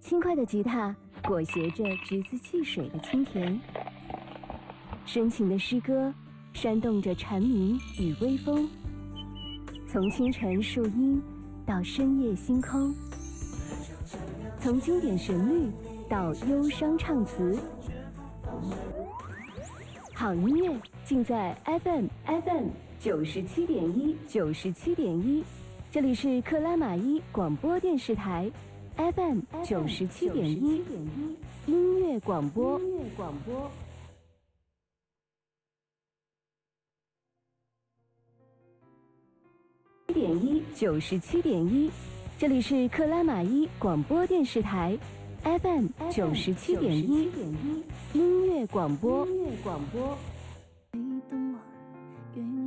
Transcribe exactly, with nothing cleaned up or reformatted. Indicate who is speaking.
Speaker 1: 轻快的吉他裹挟着橘子汽水的清甜，深情的诗歌煽动着蝉鸣与微风，从清晨树荫到深夜星空，从经典旋律到忧伤唱词，好音乐尽在 F M F M 九十七点一九十七点一，这里是克拉玛依广播电视台 F M 九十七点一音乐广播。音乐广播。点一九十七点一，这里是克拉玛依广播电视台 F M 九十七点一音乐广播。音乐广播。